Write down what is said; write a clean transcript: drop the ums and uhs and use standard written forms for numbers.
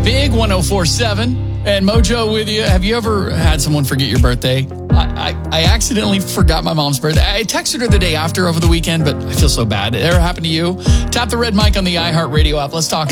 Big 104.7 and Mojo with you. Have you ever had someone forget your birthday? I accidentally forgot my mom's birthday. I texted her the day after over the weekend, but I feel so bad. It ever happened to you? Tap the red mic on the iHeartRadio app. Let's talk.